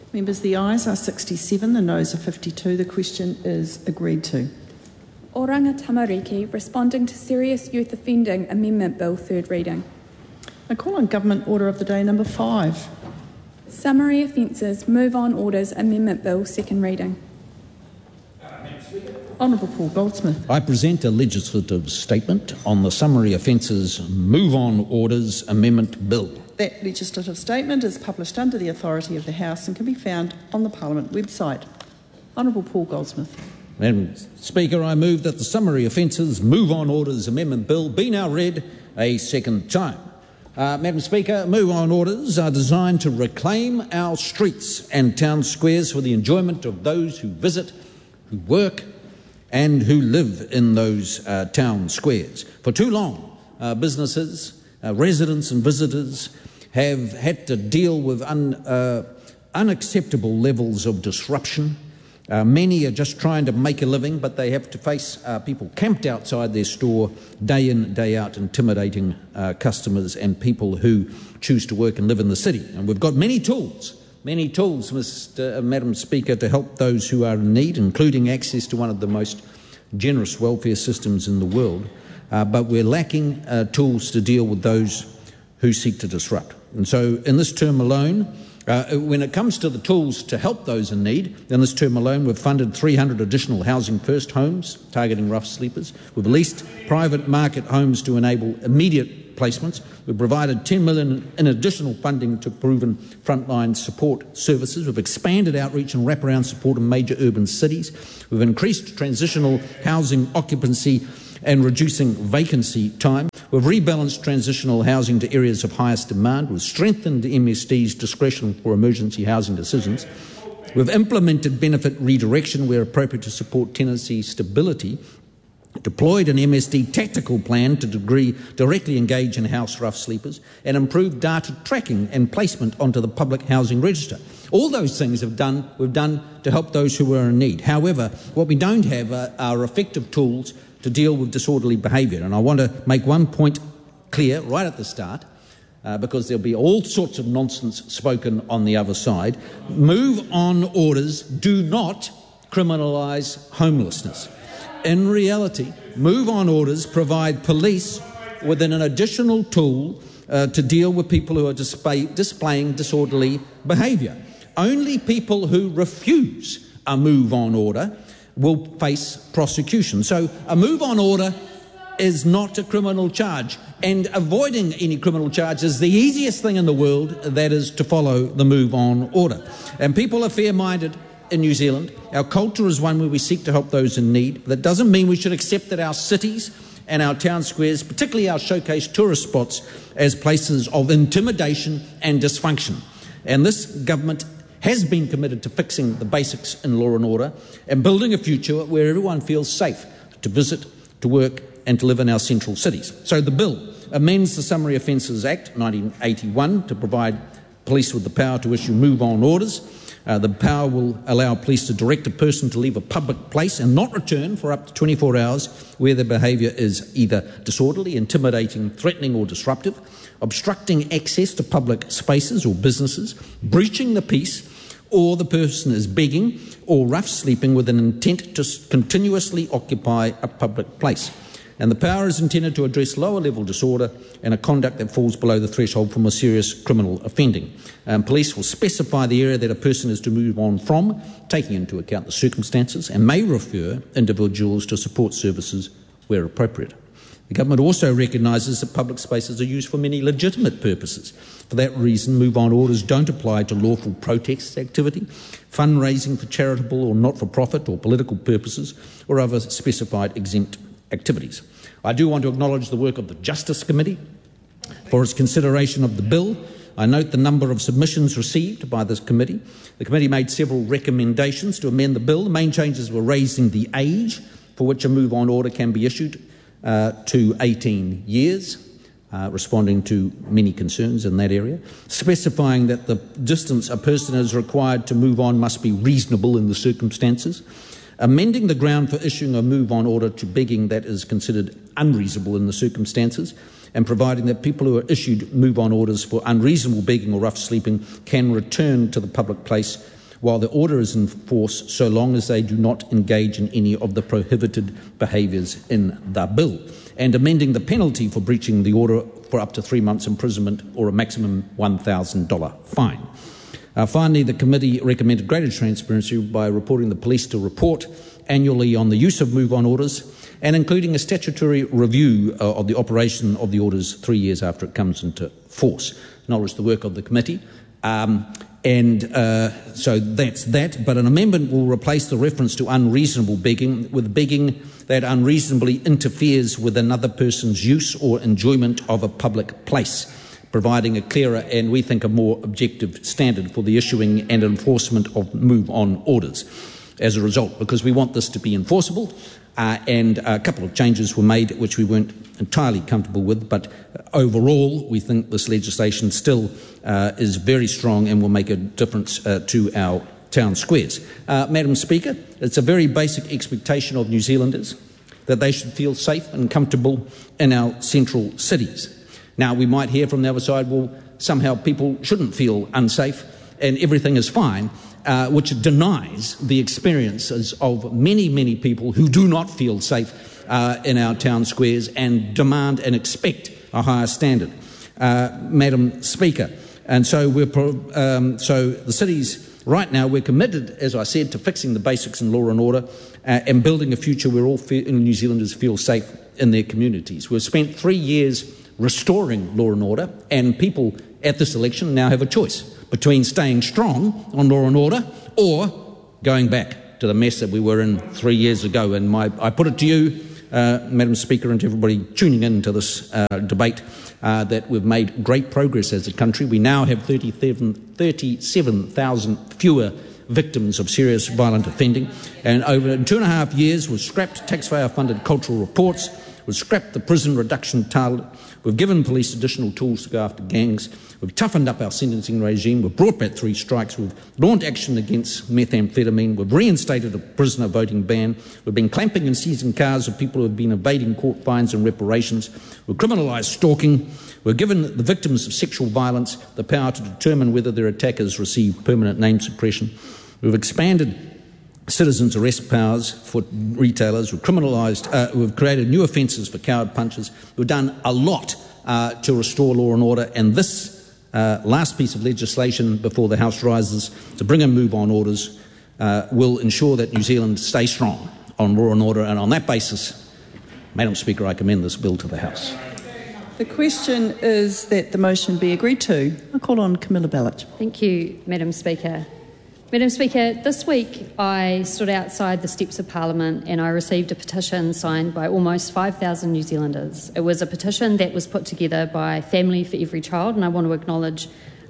Members, the ayes are 67, the noes are 52. The question is agreed to. Oranga Tamariki, responding to Serious Youth Offending Amendment Bill, third reading. I call on Government Order of the Day number 5. Summary Offences Move On Orders Amendment Bill, second reading. Honourable Paul Goldsmith. I present a legislative statement on the Summary Offences Move On Orders Amendment Bill. That legislative statement is published under the authority of the House and can be found on the Parliament website. Honourable Paul Goldsmith. Madam Speaker, I move that the Summary Offences Move On Orders Amendment Bill be now read a second time. Madam Speaker, Move On Orders are designed to reclaim our streets and town squares for the enjoyment of those who visit, who work and who live in those town squares. For too long, businesses, residents and visitors have had to deal with unacceptable levels of disruption. Many are just trying to make a living, but they have to face people camped outside their store day in, day out, intimidating customers and people who choose to work and live in the city. And we've got many tools, Madam Speaker, to help those who are in need, including access to one of the most generous welfare systems in the world. But we're lacking tools to deal with those who seek to disrupt. And so in this term alone, when it comes to the tools to help those in need, in this term alone we've funded 300 additional Housing First homes targeting rough sleepers. We've leased private market homes to enable immediate placements. We've provided $10 million in additional funding to proven frontline support services. We've expanded outreach and wraparound support in major urban cities. We've increased transitional housing occupancy and reducing vacancy time. We've rebalanced transitional housing to areas of highest demand. We've strengthened MSD's discretion for emergency housing decisions. We've implemented benefit redirection where appropriate to support tenancy stability, deployed an MSD tactical plan to directly engage in house rough sleepers, and improved data tracking and placement onto the public housing register. All those things we've done to help those who are in need. However, what we don't have are effective tools to deal with disorderly behaviour. And I want to make one point clear right at the start, because there'll be all sorts of nonsense spoken on the other side. Move On orders do not criminalise homelessness. In reality, Move On orders provide police with an additional tool to deal with people who are displaying disorderly behaviour. Only people who refuse a Move On order will face prosecution. So a Move On order is not a criminal charge, and avoiding any criminal charge is the easiest thing in the world, that is to follow the Move On order. And people are fair-minded in New Zealand. Our culture is one where we seek to help those in need. That doesn't mean we should accept that our cities and our town squares, particularly our showcase tourist spots, as places of intimidation and dysfunction. And this government has been committed to fixing the basics in law and order and building a future where everyone feels safe to visit, to work and to live in our central cities. So the bill amends the Summary Offences Act 1981 to provide police with the power to issue Move On orders. The power will allow police to direct a person to leave a public place and not return for up to 24 hours where their behaviour is either disorderly, intimidating, threatening or disruptive, obstructing access to public spaces or businesses, breaching the peace, or the person is begging or rough sleeping with an intent to continuously occupy a public place. And the power is intended to address lower level disorder and a conduct that falls below the threshold for more serious criminal offending. Police will specify the area that a person is to move on from, taking into account the circumstances, and may refer individuals to support services where appropriate. The government also recognises that public spaces are used for many legitimate purposes. For that reason, Move On orders don't apply to lawful protest activity, fundraising for charitable or not-for-profit or political purposes, or other specified exempt activities. I do want to acknowledge the work of the Justice Committee for its consideration of the bill. I note the number of submissions received by this committee. The committee made several recommendations to amend the bill. The main changes were raising the age for which a Move On order can be issued to 18 years, responding to many concerns in that area, specifying that the distance a person is required to move on must be reasonable in the circumstances, amending the ground for issuing a Move On order to begging that is considered unreasonable in the circumstances, and providing that people who are issued Move On orders for unreasonable begging or rough sleeping can return to the public place while the order is in force so long as they do not engage in any of the prohibited behaviours in the bill, and amending the penalty for breaching the order for up to 3 months imprisonment or a maximum $1,000 fine. Finally, the committee recommended greater transparency by reporting the police to report annually on the use of move-on orders and including a statutory review of the operation of the orders 3 years after it comes into force. Acknowledge the work of the committee. So that's that, but an amendment will replace the reference to unreasonable begging with begging that unreasonably interferes with another person's use or enjoyment of a public place, providing a clearer and, we think, a more objective standard for the issuing and enforcement of move-on orders as a result, because we want this to be enforceable, and a couple of changes were made which we weren't entirely comfortable with, but overall we think this legislation still is very strong and will make a difference to our town squares. Madam Speaker, it's a very basic expectation of New Zealanders that they should feel safe and comfortable in our central cities. Now, we might hear from the other side, well, somehow people shouldn't feel unsafe and everything is fine, which denies the experiences of many, many people who do not feel safe in our town squares and demand and expect a higher standard. Madam Speaker, and so so the cities right now, we're committed, as I said, to fixing the basics in law and order and building a future where all New Zealanders feel safe in their communities. We've spent 3 years restoring law and order, and people at this election now have a choice between staying strong on law and order or going back to the mess that we were in 3 years ago. And I put it to you, Madam Speaker, and to everybody tuning in to this debate, that we've made great progress as a country. We now have 37,000 fewer victims of serious violent offending, and over 2.5 years we've scrapped taxpayer-funded cultural reports, we've scrapped the prison reduction target, we've given police additional tools to go after gangs, we've toughened up our sentencing regime, we've brought back 3 strikes, we've launched action against methamphetamine, we've reinstated a prisoner voting ban, we've been clamping and seizing cars of people who have been evading court fines and reparations, we've criminalised stalking, we've given the victims of sexual violence the power to determine whether their attackers receive permanent name suppression, we've expanded citizens' arrest powers for retailers, we've created new offences for coward punchers, we've done a lot to restore law and order, and this last piece of legislation before the House rises to bring in move-on orders will ensure that New Zealand stays strong on law and order, and on that basis, Madam Speaker, I commend this bill to the House. The question is that the motion be agreed to. I call on Camilla Ballard. Thank you, Madam Speaker. Madam Speaker, this week I stood outside the steps of Parliament and I received a petition signed by almost 5,000 New Zealanders. It was a petition that was put together by Family for Every Child, and I want to acknowledge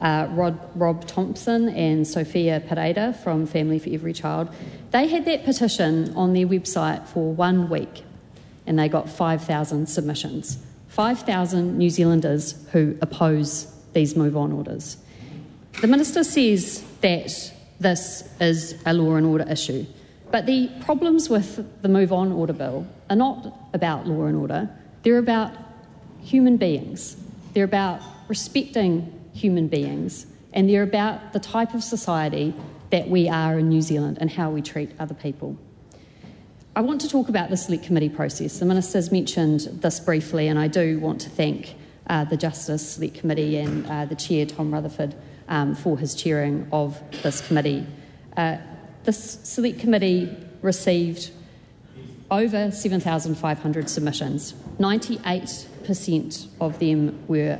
Rob Thompson and Sophia Pereira from Family for Every Child. They had that petition on their website for 1 week and they got 5,000 submissions. 5,000 New Zealanders who oppose these move-on orders. The Minister says that this is a law and order issue. But the problems with the Move On Order Bill are not about law and order. They're about human beings. They're about respecting human beings. And they're about the type of society that we are in New Zealand and how we treat other people. I want to talk about the Select Committee process. The Minister's mentioned this briefly, and I do want to thank the Justice Select Committee and the Chair, Tom Rutherford, for his chairing of this committee. This Select Committee received over 7,500 submissions. 98% of them were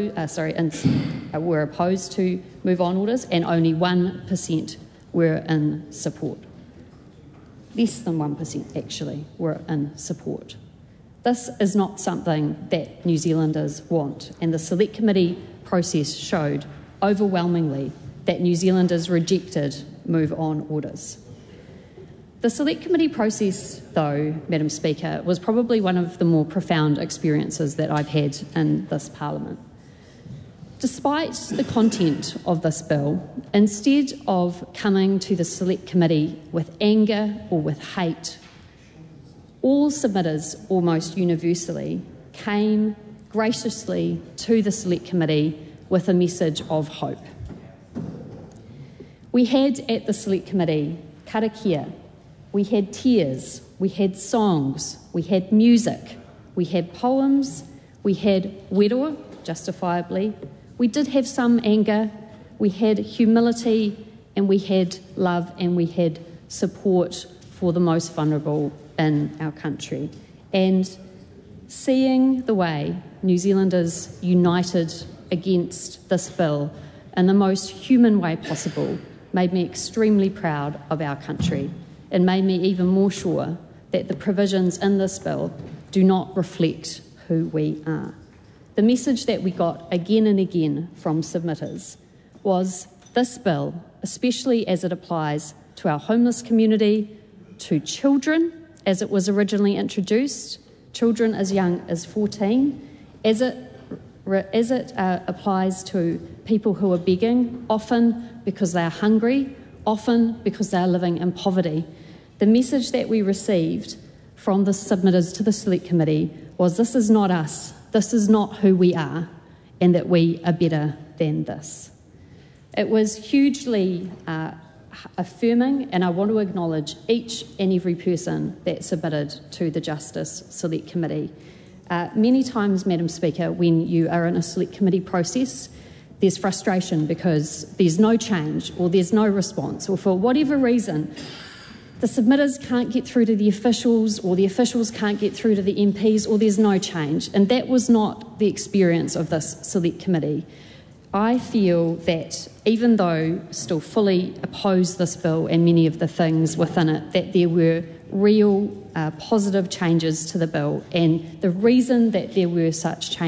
opposed to move-on orders, and only 1% were in support. Less than 1% actually were in support. This is not something that New Zealanders want, and the Select Committee process showed overwhelmingly that New Zealanders rejected move-on orders. The Select Committee process, though, Madam Speaker, was probably one of the more profound experiences that I've had in this Parliament. Despite the content of this bill, instead of coming to the Select Committee with anger or with hate, all submitters almost universally came graciously to the Select Committee with a message of hope. We had at the Select Committee karakia, we had tears, we had songs, we had music, we had poems, we had wero, justifiably, we did have some anger, we had humility, and we had love, and we had support for the most vulnerable in our country. And seeing the way New Zealanders united against this bill in the most human way possible made me extremely proud of our country and made me even more sure that the provisions in this bill do not reflect who we are. The message that we got again and again from submitters was this bill, especially as it applies to our homeless community, to children as it was originally introduced, children as young as 14, as it applies to people who are begging, often because they are hungry, often because they are living in poverty. The message that we received from the submitters to the Select Committee was this is not us, this is not who we are, and that we are better than this. It was hugely affirming, and I want to acknowledge each and every person that submitted to the Justice Select Committee. Many times, Madam Speaker, when you are in a Select Committee process, there's frustration because there's no change or there's no response, or for whatever reason, the submitters can't get through to the officials or the officials can't get through to the MPs or there's no change. And that was not the experience of this Select Committee. I feel that even though still fully oppose this bill and many of the things within it, that there were real positive changes to the bill, and the reason that there were such changes